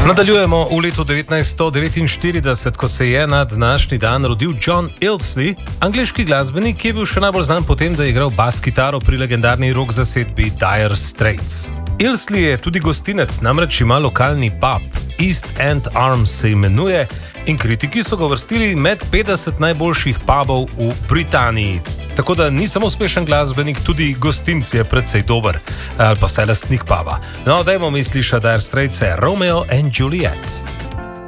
Nadaljujemo v letu 1949, ko se je na današnji dan rodil John Illsley, angleški glasbenik, ki je bil še najbolj znan po tem, da je igral bas-kitaro pri legendarni rock zasedbi Dire Straits. Illsley je tudi gostinec, namreč ima lokalni pub, East End Arms se imenuje, in kritiki so ga uvrstili med 50 najboljših pubov v Britaniji. Tako da ni samo uspešen glasbenik, tudi gostinc je precej dober, ali pa vsaj lastnik puba. No, dajmo mi slišati Dire Straits, Romeo and Juliet.